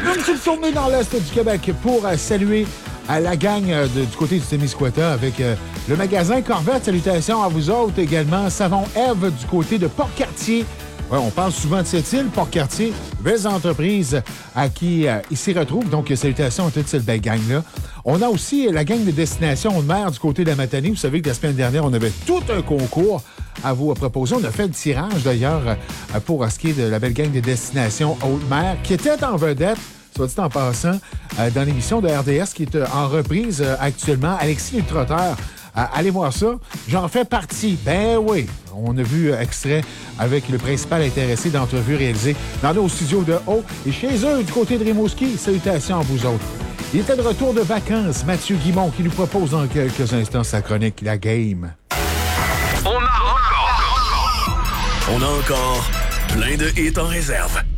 une petite tournée dans l'Est du Québec pour saluer la gang du côté du Témiscouata avec le magasin Corvette. Salutations à vous autres également. Savon Ève du côté de Port-Cartier. Ouais, on parle souvent de cette île, Port-Cartier, belles entreprises à qui ils s'y retrouvent. Donc, salutations à toute cette belle gang-là. On a aussi la gang de Destination Haute-Mer du côté de la Matanie. Vous savez que la semaine dernière, on avait tout un concours à vous proposer. On a fait le tirage, d'ailleurs, pour ce qui est de la belle gang de Destination Haute-Mer qui était en vedette, soit dit en passant, dans l'émission de RDS qui est en reprise actuellement. Alexis le Trotteur. Allez voir ça. J'en fais partie. Ben oui. On a vu extrait avec le principal intéressé d'entrevue réalisée dans nos studios de haut et chez eux du côté de Rimouski. Salutations à vous autres. Il était de retour de vacances, Mathieu Guimont, qui nous propose dans quelques instants sa chronique La Game. On a encore plein de hits en réserve.